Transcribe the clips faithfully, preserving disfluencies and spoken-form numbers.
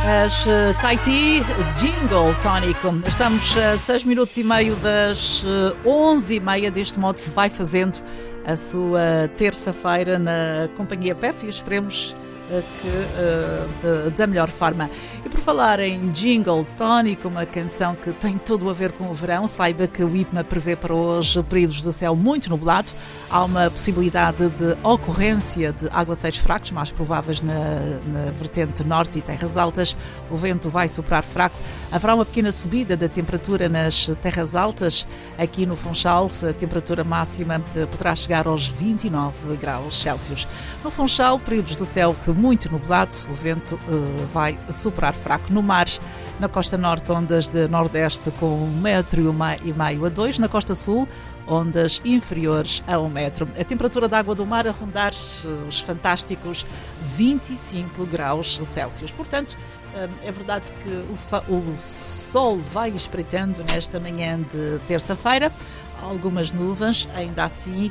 As uh, Tahiti Jingle Tónico. Estamos a seis minutos e meio das uh, onze e meia. Deste modo se vai fazendo a sua terça-feira na Companhia P E F e esperemos uh, que uh, de, da melhor forma. E por falar em Jingle Tónico, uma canção que tem tudo a ver com o verão, saiba que o I P M A prevê para hoje períodos de céu muito nublado. Há uma possibilidade de ocorrência de aguaceiros fracos, mais prováveis na, na vertente norte e terras altas. O vento vai soprar fraco. Haverá uma pequena subida da temperatura nas terras altas. Aqui no Funchal, a temperatura máxima poderá chegar aos vinte e nove graus Celsius. No Funchal, períodos de céu muito nublado. O vento uh, vai soprar fraco. No mar, na costa norte, ondas de nordeste com um metro e meio a dois. Na costa sul, ondas inferiores a um metro. A temperatura da água do mar a rondar os fantásticos vinte e cinco graus Celsius. Portanto, é verdade que o sol vai espreitando nesta manhã de terça-feira. Algumas nuvens, ainda assim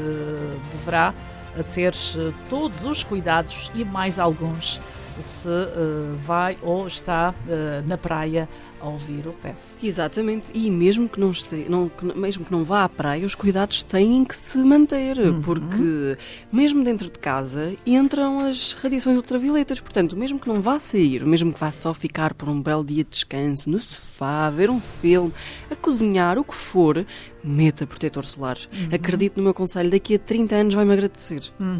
deverá ter todos os cuidados e mais alguns se uh, vai ou está uh, na praia a ouvir o P E F. Exatamente, e mesmo que não, este, não, mesmo que não vá à praia, os cuidados têm que se manter, uhum. porque mesmo dentro de casa entram as radiações ultravioletas, portanto, mesmo que não vá sair, mesmo que vá só ficar por um belo dia de descanso, no sofá, a ver um filme, a cozinhar, o que for, meta protetor solar. Uhum. Acredito no meu conselho, daqui a trinta anos vai-me agradecer. Uhum.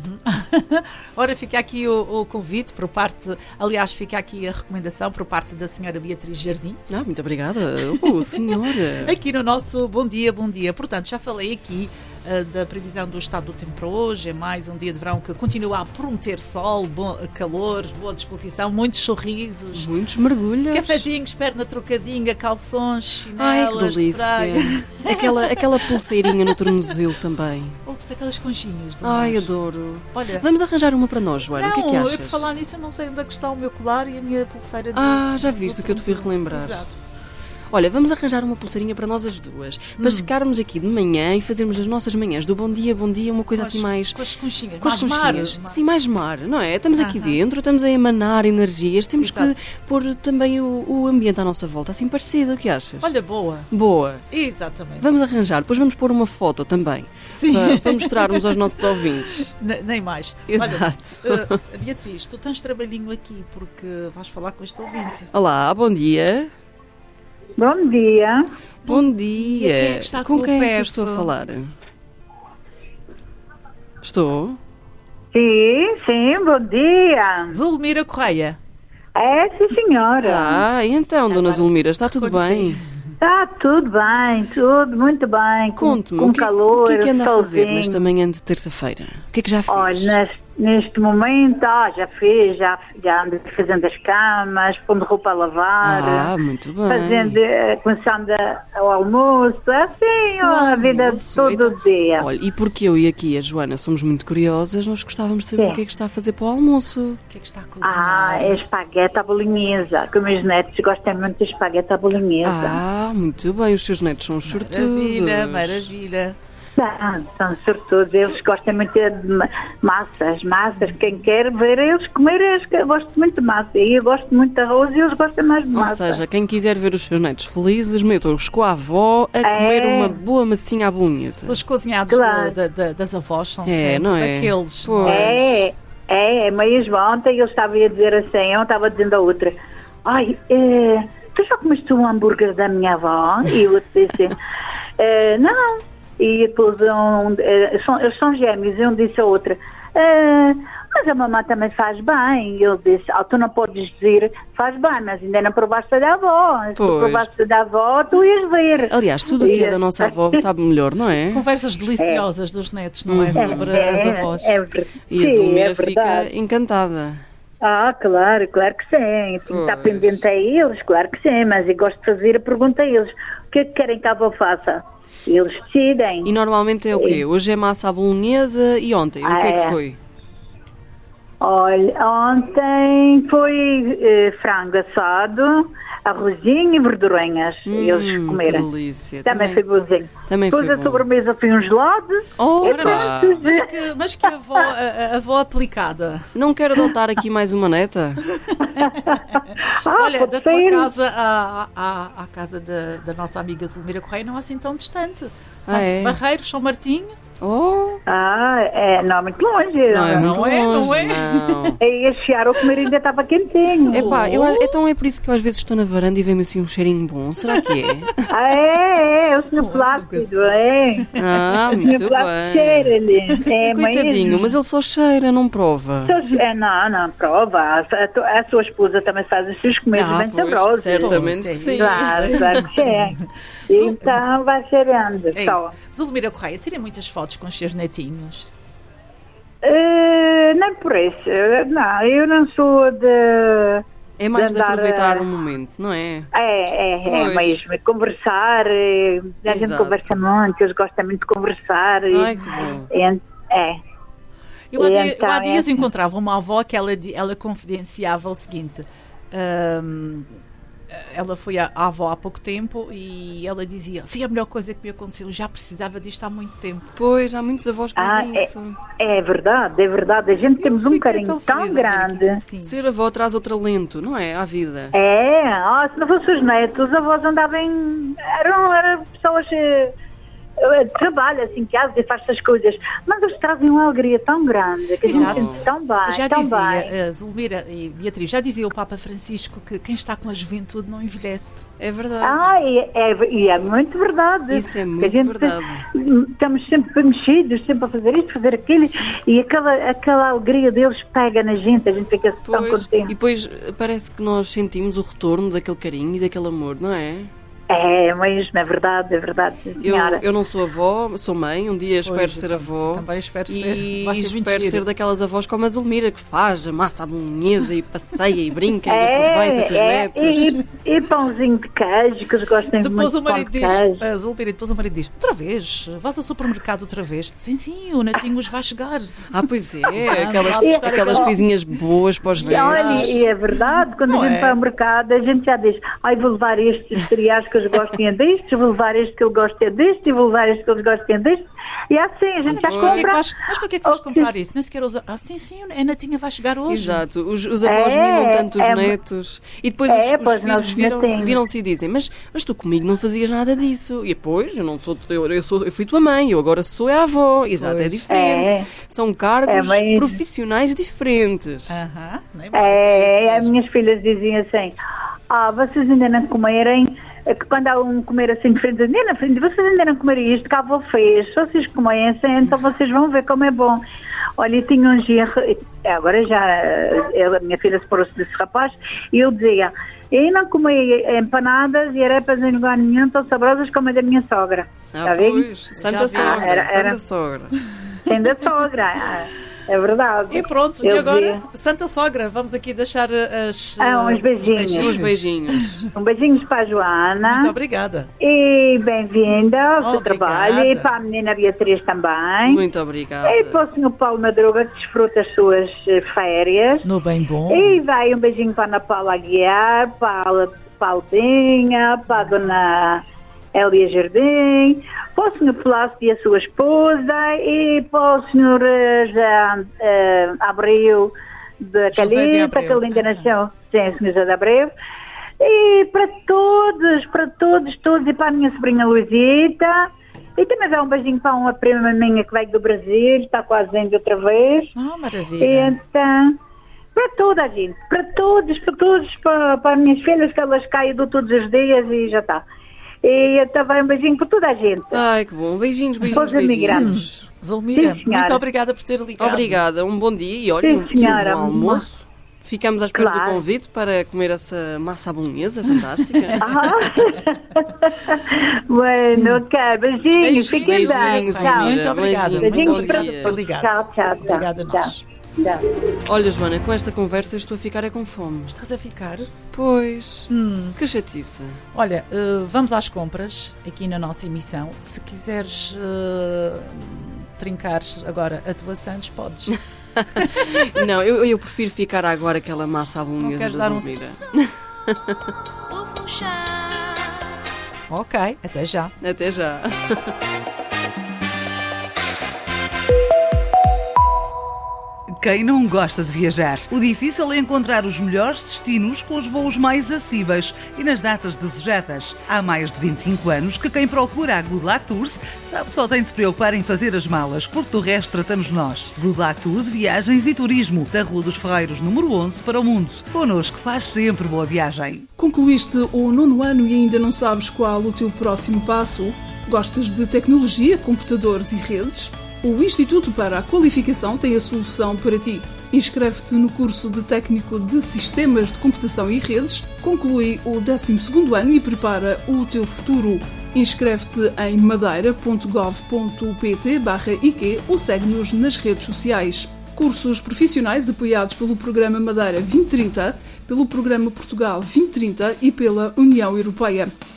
Ora, fica aqui o, o convite por parte, aliás, fica aqui a recomendação por parte da senhora Beatriz Jardim. Ah, muito obrigada. Oh, senhora. Aqui no nosso Bom Dia, Bom Dia. Portanto, já falei aqui uh, da previsão do estado do tempo para hoje. É mais um dia de verão que continua a prometer sol, bom, calor, boa disposição, muitos sorrisos. Muitos mergulhos. Cafezinhos, perna trocadinha, calções, chinelas. Ai, que delícia. De aquela, aquela pulseirinha no tornozelo também. Ops, aquelas conchinhas. Ai, adoro. Olha, vamos arranjar uma para nós, Joana. Não, o que é que achas? Eu, por falar nisso, eu não sei onde é que está o meu colar e a minha pulseira de... Ah, já viste o que eu te fui relembrar. Exato. Olha, vamos arranjar uma pulseirinha para nós as duas, para hum. chegarmos aqui de manhã e fazermos as nossas manhãs do bom dia, bom dia, uma coisa com assim as, mais... Com as conchinhas, com as mais conchinhas. Mar, Sim, mais mar, não é? Estamos aqui uh-huh. dentro, estamos a emanar energias, temos Exato. que pôr também o, o ambiente à nossa volta, assim parecido, o que achas? Olha, boa. Boa. Exatamente. Vamos arranjar, depois vamos pôr uma foto também, Sim. Para, para mostrarmos aos nossos ouvintes. N- nem mais. Exato. Olha, uh, Beatriz, tu tens trabalhinho aqui porque vais falar com este ouvinte. Olá, bom dia. Bom dia. Bom dia. Quem é que está com, com quem o é que estou a falar? Estou? Sim, sim, bom dia. Zulmira Correia. É, sim, senhora. Ah, então, dona Agora, Zulmira, está tudo bem? Está tudo bem, tudo muito bem. Conte-me, com, com o, que, calor, o que é que anda solzinho. a fazer nesta manhã de terça-feira? O que é que já fez? Olha, neste, neste momento, ah, já fiz, já, já ando fazendo as camas, pondo roupa a lavar. Ah, muito bem. Fazendo, começando a, o almoço, assim, O a vida almoço, todo então, o dia. Olha, e porque eu e aqui a Joana somos muito curiosas, nós gostávamos de saber Sim. o que é que está a fazer para o almoço. O que é que está a cozinhar? Ah, é espaguete à bolonhesa, que os meus netos gostam muito de espaguete à bolonhesa. Ah, muito bem, os seus netos são sortudos. Maravilha, maravilha. São, são sortudos, eles gostam muito de massas, massas, quem quer ver eles comer, eu gosto muito de massa, e eu gosto muito de arroz e eles gostam mais de massa. Ou seja, quem quiser ver os seus netos felizes, meta-os com a avó a é. comer uma boa massinha à bolonhesa. Os cozinhados Claro. de, de, de, das avós são É, sempre não é? daqueles. Pois. É, é, é, mas ontem eu estava a dizer assim, eu estava dizendo a outra, ai, é, tu já comeste um hambúrguer da minha avó? E eu disse, é, não. E depois um, são, eles são gêmeos, e um disse a outra, ah, mas a mamãe também faz bem. E eu disse, ah, tu não podes dizer faz bem, mas ainda não provaste da avó. Se tu provaste da avó, tu ias ver. Aliás, tudo o que é da nossa avó sabe melhor, não é? Conversas deliciosas é. dos netos, não é? Sobre é, as avós. É, é, é, e a Zulmira é fica encantada. Ah, claro, claro que sim. Tem que estar pendente a eles, claro que sim, mas eu gosto de fazer a pergunta a eles. O que é que querem que a avó faça? Eles decidem. E normalmente é o quê? Hoje é massa à bolonhesa e ontem? Ah, o que é que é. foi? Olha, ontem foi eh, frango assado, arrozinho e verdurinhas. Hum, e eles comeram. que delícia. Também, Também- foi bonzinho. também Depois foi a bom. sobremesa foi um gelado. Oh, E Ora, mas, depois- mas que, mas que avó, a, a avó aplicada. Não quero adotar aqui mais uma neta? Ah, Olha, pode da tua ser. casa à, à, à casa da, da nossa amiga Zulmira Correia não é assim tão distante. Ah, Portanto, é? Barreiros, São Martinho. Oh, Ah, é, não é muito longe. não é muito Não é, não longe, é? não. E a chegar o comer ainda estava quentinho. Epá, eu, acho- então é por isso que eu às vezes estou na varanda e vem-me assim um cheirinho bom. Será que é? Ah, é, é, o senhor Oh, Plácido, nunca é. Ah, O senhor muito Plácido bem. cheira-lhe. É Coitadinho, mesmo. mas ele só cheira, não prova. Seus- É, não, não, prova. A, a, a sua esposa também faz os seus comidos Ah, bem pois, saborosos. certamente que sim. Claro, claro que sim. Então vai cheirando. É Só. isso. Zulmira Correia, tirem muitas fotos com os seus netinhos. Eh, nem por isso. Não, eu não sou de. É mais de andar aproveitar a- o momento, não é? É, é, é Pois. mesmo. é Conversar. eh, A gente Exato. conversa muito, eles gostam muito de conversar. e- Ai, que bom. e- É. Eu há, E dia- então eu há é dias assim. encontrava uma avó que ela, di- ela confidenciava o seguinte. ahm, ela foi à, à avó há pouco tempo e ela dizia: foi a melhor coisa que me aconteceu, já precisava disto há muito tempo. Pois, há muitos avós que Ah, dizem isso. É verdade, é verdade. A gente temos um Fiquei carinho feliz tão de ver aquilo. grande. Sim. Ser avó traz outro alento, não é? À vida. É, ah, se não fossem os netos, os avós andavam em... Eram, eram pessoas eh, eh, de trabalho, assim, que às vezes faz essas coisas. Mas eles trazem uma alegria tão grande, que a gente Exato. sente tão bem, Já tão dizia, bem. eh, Zulmira e Beatriz, já dizia o Papa Francisco que quem está com a juventude não envelhece. É verdade. Ah, e é, e é muito verdade. Isso é Que muito a gente verdade. Estamos sempre mexidos, sempre a fazer isto, fazer aquilo, e aquela, aquela alegria deles pega na gente, a gente fica tão Pois, e contente. depois eh, parece que nós sentimos o retorno daquele carinho e daquele amor, não é? É mesmo, é verdade, é verdade, Eu, senhora. eu não sou avó, sou mãe, um dia espero Pois, ser eu avó. também espero e ser. Vai ser muito espero giro. ser daquelas avós como a Zulmira, que faz a massa à bolonhesa e passeia e brinca e É, aproveita com os é, netos. e, e pãozinho de queijo, que eles gostam Depois muito o de pão marido de diz, queijo. a Zulmira, depois o marido diz: outra vez, vais ao supermercado outra vez. Sim, sim, o netinho os vai chegar. Ah, pois é, Vamos aquelas, lá buscar aquelas aquela- coisinhas boas para os E, olha, netos. e é verdade, quando Não a gente é? vai ao mercado, a gente já diz: ai, vou levar estes cereais que eles gostem destes, vou levar este que ele gosta deste, e vou levar este que eles gostem deste. E assim, a gente já Mas porquê que compra. vais, mas porquê que vais Oh, comprar isso? Nem sequer usa. Ah, sim, sim, a netinha vai chegar hoje. Exato, os, os avós É, mimam tanto os é, netos e depois é, os, os pois filhos nós viram-se temos. viram-se e dizem: mas, mas tu comigo não fazias nada disso. E depois, eu não sou, eu, eu sou, eu fui tua mãe, eu agora sou a avó. Exato, é Pois. diferente. É. São cargos É, mas- profissionais diferentes. Aham, nem É, mais, as mesmo. minhas filhas diziam assim: ah, vocês ainda não comerem, é que quando há um comer assim de frente, ainda na frente, vocês ainda não comerem isto que a avó fez, se vocês comerem assim, então vocês vão ver como é bom. Olha, eu tinha um dia, agora já, ela, minha filha separou-se desse rapaz, e eu dizia: eu não comi empanadas e arepas em lugar nenhum tão saborosas como a da minha sogra. Ah, Está bem? pois, Santa Já vi. Sogra, Ah, era- era- Santa Sogra. Tem da sogra. ah, É verdade. E pronto, Eu e agora, dizia, Santa Sogra, vamos aqui deixar as. Ah, uns uh, beijinhos. Uns beijinhos. Um beijinho para a Joana. Muito obrigada. E bem-vinda ao seu Obrigada. trabalho, e para a menina Beatriz também. Muito obrigada. E para o senhor Paulo Madruga, que desfruta as suas eh, férias. No bem bom. E vai um beijinho para a Ana Paula Aguiar, para a Paudinha, para a dona Elia Jardim, para o senhor Plácido e a sua esposa, e para o senhor eh, já, eh, Abreu da José de Calita, Abreu. que ainda nasceu, sim, o senhor José de Abreu. E para todos, para todos, todos, e para a minha sobrinha Luizita. E também vai um beijinho para uma prima minha que veio do Brasil, está quase indo outra vez. Ah, E maravilha. então, para toda a gente, para todos, para todos, para, para as minhas filhas, que elas caem do todos os dias e já está. E então vai um beijinho para toda a gente. Ai, que bom. Beijinhos, beijinhos, Todos imigrantes. beijinhos. Zulmira, Sim, senhora. muito obrigada por ter ligado. Obrigada, um bom dia e olha, Sim, um, e um senhora. bom almoço. Ficamos à espera Claro. do convite para comer essa massa à bolonhesa fantástica. Ah. Bueno, ok, beijinhos, fiquem bem. beijinhos, Tchau. Muito obrigada. Beijinhos, Muito bom obrigada dia. por ter ligado. Tchau, tchau, tchau. Obrigada a nós. Tchau. Tchau. Olha, Joana, com esta conversa estou a ficar é com fome. Estás a ficar? Pois, Hum. que chatice. Olha, eh, vamos às compras aqui na nossa emissão. Se quiseres eh, trincar agora a tua Santos, podes. Não, eu, eu prefiro ficar agora aquela massa à bolonhesa queres da dar um- Zulmira. O no chão. Ok, até já. Até já. Quem não gosta de viajar? O difícil é encontrar os melhores destinos com os voos mais acessíveis e nas datas desejadas. Há mais de vinte e cinco anos que quem procura a Good Luck Tours sabe que só tem de se preocupar em fazer as malas, porque do resto tratamos nós. Good Luck Tours, viagens e turismo, da Rua dos Ferreiros, número onze, para o mundo. Connosco faz sempre boa viagem. Concluíste o nono ano e ainda não sabes qual o teu próximo passo? Gostas de tecnologia, computadores e redes? O Instituto para a Qualificação tem a solução para ti. Inscreve-te no curso de Técnico de Sistemas de Computação e Redes, conclui o décimo segundo ano e prepara o teu futuro. Inscreve-te em madeira ponto gov ponto pt barra I Q ou segue-nos nas redes sociais. Cursos profissionais apoiados pelo Programa Madeira vinte trinta, pelo Programa Portugal vinte trinta e pela União Europeia.